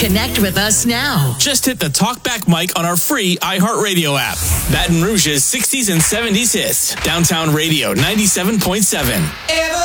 Connect with us now. Just hit the Talkback mic on our free iHeartRadio app. Baton Rouge's 60s and 70s hits. Downtown Radio 97.7.